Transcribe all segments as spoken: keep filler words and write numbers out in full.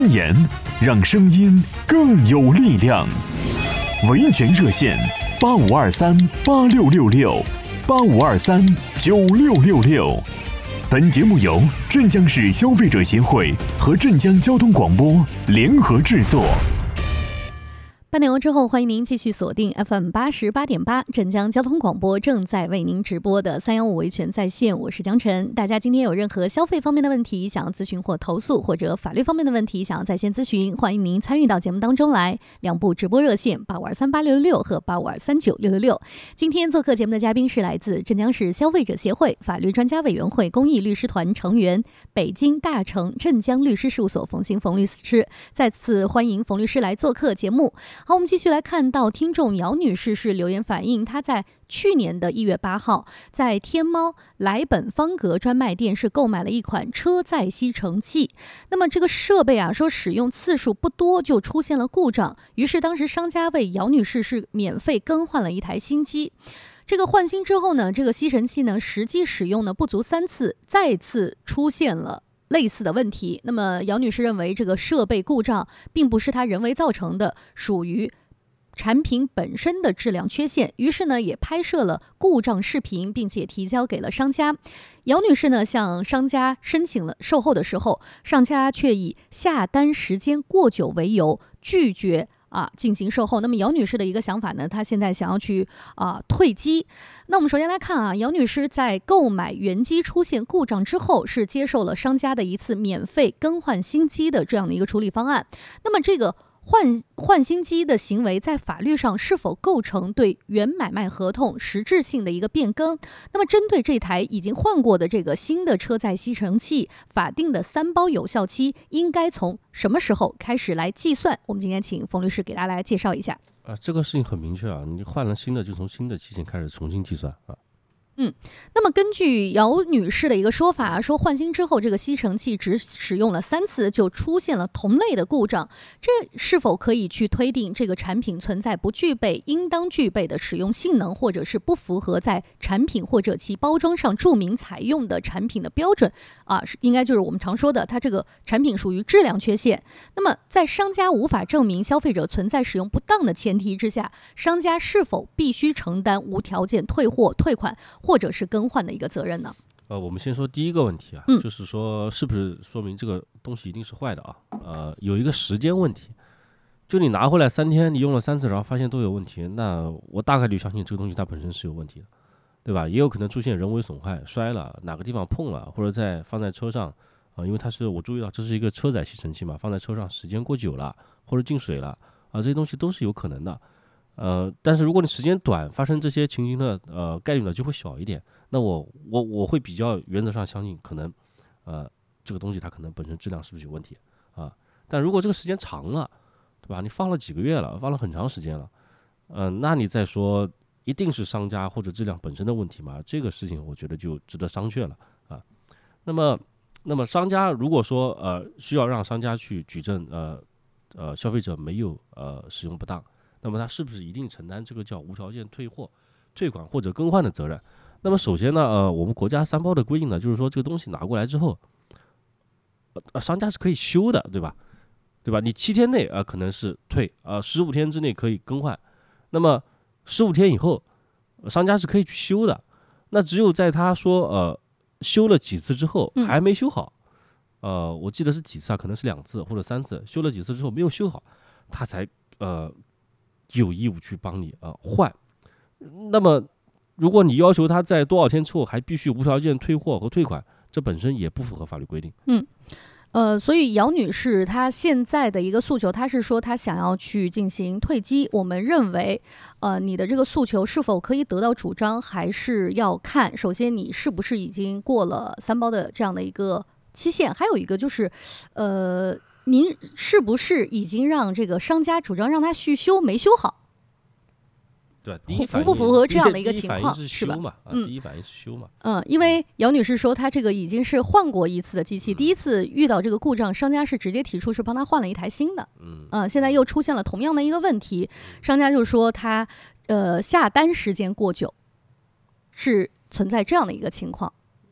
言让声音更有力量。维权热线八五二三八六六六八五二三九六六六。本节目由镇江市消费者协会和镇江交通广播联合制作。 半点钟之后，欢迎您继续锁定 F M 八十八点八，镇江交通广播正在为您直播的三幺五维权在线，我是江晨。大家今天有任何消费方面的问题想要咨询或投诉，或者法律方面的问题想要在线咨询，欢迎您参与到节目当中来。两部直播热线八五二三八六六六和八五二三九六六六。今天做客节目的嘉宾是来自镇江市消费者协会法律专家委员会公益律师团成员、北京大成镇江律师事务所冯鑫冯律师。再次欢迎冯律师来做客节目。好，我们继续来看到听众姚女士是留言反映，她在去年的一月八号，在天猫来本方格专卖店是购买了一款车载吸尘器。那么这个设备啊，说使用次数不多就出现了故障，于是当时商家为姚女士是免费更换了一台新机。这个换新之后呢，这个吸尘器呢实际使用呢不足三次，再次出现了类似的问题。那么姚女士认为这个设备故障并不是她人为造成的，属于产品本身的质量缺陷，于是呢也拍摄了故障视频，并且提交给了商家。姚女士呢向商家申请了售后的时候，商家却以下单时间过久为由拒绝啊，进行售后。那么姚女士的一个想法呢，她现在想要去啊退机。那我们首先来看啊，姚女士在购买原机出现故障之后，是接受了商家的一次免费更换新机的这样的一个处理方案。那么这个换换新机的行为在法律上是否构成对原买卖合同实质性的一个变更？那么针对这台已经换过的这个新的车载吸尘器，法定的三包有效期应该从什么时候开始来计算？我们今天请冯律师给大家来介绍一下。 啊，这个事情很明确啊，你换了新的就从新的期限开始重新计算啊。 嗯，那么根据姚女士的一个说法，说换新之后这个吸尘器只使用了三次就出现了同类的故障，这是否可以去推定这个产品存在不具备应当具备的使用性能，或者是不符合在产品或者其包装上注明采用的产品的标准啊？应该就是我们常说的，它这个产品属于质量缺陷。那么在商家无法证明消费者存在使用不当的前提之下，商家是否必须承担无条件退货、退款或者是更换的一个责任呢？ 呃，我们先说第一个问题啊， 嗯、 就是说是不是说明这个东西一定是坏的啊？呃，有一个时间问题，就你拿回来三天，你用了三次，然后发现都有问题，那我大概率相信这个东西它本身是有问题的，对吧？也有可能出现人为损害，摔了，哪个地方碰了，或者在放在车上啊、呃，因为它是我注意到这是一个车载吸尘器嘛，放在车上时间过久了，或者进水了啊，这些东西都是有可能的。呃，但是如果你时间短，发生这些情形的呃概率呢就会小一点。那我我我会比较原则上相信，可能呃这个东西它可能本身质量是不是有问题啊？但如果这个时间长了，对吧？你放了几个月了，放了很长时间了，嗯、呃，那你再说一定是商家或者质量本身的问题嘛？这个事情我觉得就值得商榷了啊。那么那么商家如果说呃需要让商家去举证呃呃消费者没有呃使用不当，那么他是不是一定承担这个叫无条件退货、退款或者更换的责任？那么首先呢，呃，我们国家三包的规定呢，就是说这个东西拿过来之后，呃，商家是可以修的，对吧？对吧？你七天内啊、呃、可能是退啊，十五天之内可以更换，那么十五天以后，商家是可以去修的。那只有在他说呃修了几次之后还没修好，嗯、呃，我记得是几次啊，可能是两次或者三次，修了几次之后没有修好，他才呃。有义务去帮你呃换，那么如果你要求他在多少天之后还必须无条件退货和退款，这本身也不符合法律规定。 嗯，呃，所以姚女士她现在的一个诉求，她是说她想要去进行退机。我们认为，呃，你的这个诉求是否可以得到主张，还是要看首先你是不是已经过了三包的这样的一个期限，还有一个就是，呃。您是不是已经让这个商家主张让他续修没修好？ 对，第一符不符合这样的一个情况是是吧？ 嗯，第一反应是修嘛。 嗯，因为姚女士说她这个已经是换过一次的机器，嗯、第一次遇到这个故障，商家是直接提出是帮他换了一台新的。嗯，呃、现在又出现了同样的一个问题，商家就说他呃下单时间过久，是存在这样的一个情况。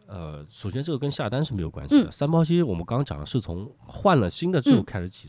呃，首先这个跟下单是没有关系的， 嗯三包机我们刚刚讲的是从换了新的之后开始起